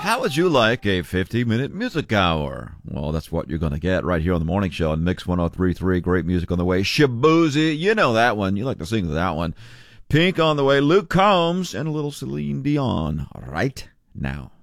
How would you like a 50-minute music hour? Well, that's what you're going to get right here on the morning show on Mix 103.3. Great music on the way. Shaboozey, you know that one. You like to sing that one. Pink on the way. Luke Combs and a little Celine Dion right now.